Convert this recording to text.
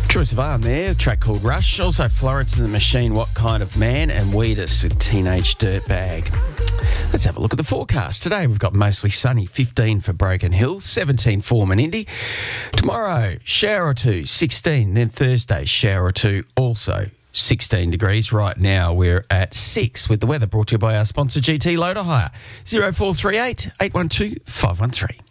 Troye Sivan there, a track called Rush. Also Florence and the Machine, What Kind of Man, and Weedus with Teenage Dirtbag. Let's have a look at the forecast. Today we've got mostly sunny, 15 for Broken Hill, 17 for Menindee. Tomorrow, shower or two, 16. Then Thursday, shower or two, also 16 degrees. Right now we're at 6 with the weather brought to you by our sponsor GT Loader Hire. 0438 812 513.